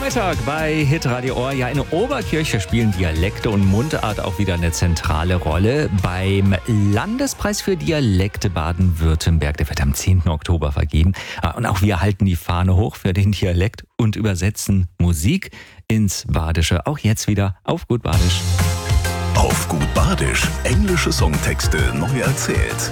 Freitag bei Hitradio Ohr. Ja, in Oberkirche spielen Dialekte und Mundart auch wieder eine zentrale Rolle. Beim Landespreis für Dialekte Baden-Württemberg, der wird am 10. Oktober vergeben. Und auch wir halten die Fahne hoch für den Dialekt und übersetzen Musik ins Badische. Auch jetzt wieder auf Gut Badisch. Auf Gut Badisch. Englische Songtexte neu erzählt.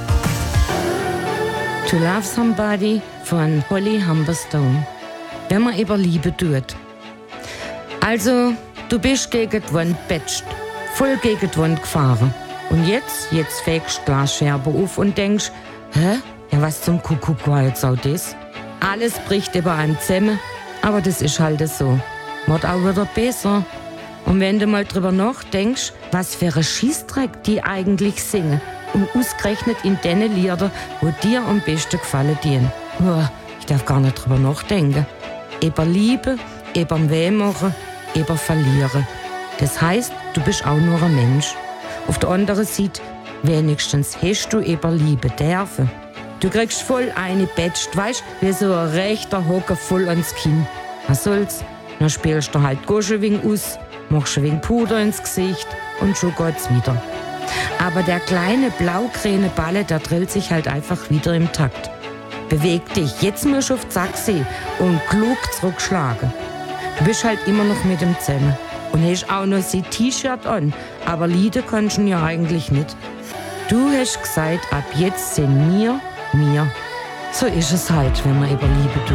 To Love Somebody von Holly Humberstone. Wenn man über Liebe tut. Also, du bist gegen die Wand betscht, voll gegen die Wand gefahren. Und jetzt fegst du Glasscherbe auf und denkst, hä? Ja, was zum Kuckuck war jetzt auch das? Alles bricht über einem zusammen, aber das ist halt so. Wird auch wieder besser. Und wenn du mal drüber nachdenkst, was für ein Schießdreck die eigentlich singen und ausgerechnet in den Liedern, wo dir am besten gefallen dienen. Ich darf gar nicht drüber nachdenken. Über Liebe, über Wehmachen, über Verlieren. Das heißt, du bist auch nur ein Mensch. Auf der anderen Seite, wenigstens hast du über Liebe dürfen. Du kriegst voll eine betscht, weißt, wie so ein rechter Hocker voll ans Kinn. Was soll's? Dann spielst du halt ein wenig aus, machst ein wenig Puder ins Gesicht und schon geht's wieder. Aber der kleine blau-grüne Balle, der drillt sich halt einfach wieder im Takt. Beweg dich, jetzt musst du auf die Sachse und klug zurückschlagen. Du bist halt immer noch mit dem zusammen und hast auch noch sein T-Shirt an, aber Lieder kannst du ja eigentlich nicht. Du hast gesagt, ab jetzt sind wir. So ist es halt, wenn man über Liebe tut.